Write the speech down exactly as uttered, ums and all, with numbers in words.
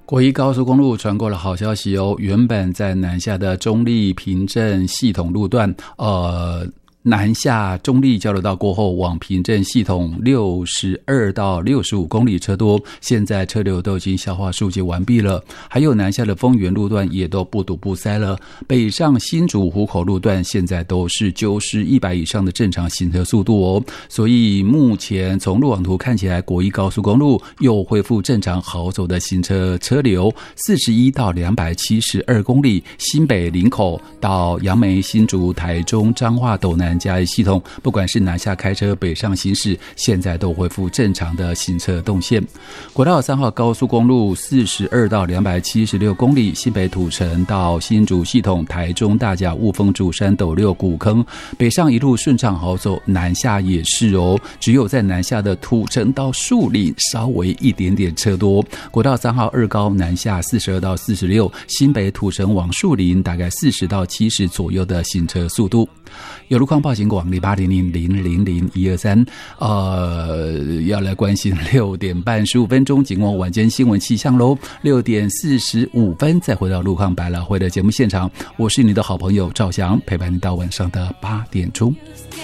国一高速公路传过了好消息哦，原本在南下的中立平镇系统路段，呃。南下中立交流道过后，往平镇系统六十二到六十五公里车多，现在车流都已经消化疏解完毕了。还有南下的丰原路段也都不堵不塞了。北上新竹湖口路段现在都是九十、一百以上的正常行车速度哦。所以目前从路网图看起来，国一高速公路又恢复正常好走的行车车流，四十一到两百七十二公里，新北林口到杨梅、新竹、台中、彰化、斗南嘉义系统，不管是南下开车北上行驶，现在都恢复正常的行车动线。国道三号高速公路四十二到两百七十六公里，新北土城到新竹系统，台中大甲、雾峰、竹山、斗六、古坑，北上一路顺畅好走，南下也是哦，只有在南下的土城到树林稍微一点点车多。国道三号二高南下四十二到四十六，新北土城往树林大概四十到七十左右的行车速度。有路况报警广零八零零零零零一二三，呃，要来关心六点半十五分钟，警望晚间新闻气象喽。六点四十五分再回到路况百老汇的节目现场，我是你的好朋友赵翔，陪伴你到晚上的八点钟。